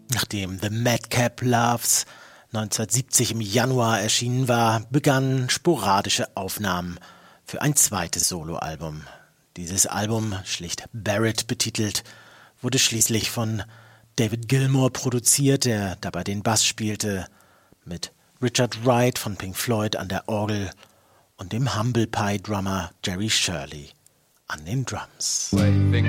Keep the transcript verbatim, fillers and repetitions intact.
Nachdem The Madcap Loves neunzehnhundertsiebzig im Januar erschienen war, begannen sporadische Aufnahmen für ein zweites Soloalbum. Dieses Album, schlicht Barrett betitelt, wurde schließlich von David Gilmour produziert, der dabei den Bass spielte, mit Richard Wright von Pink Floyd an der Orgel und dem Humble Pie Drummer Jerry Shirley an den Drums. Waving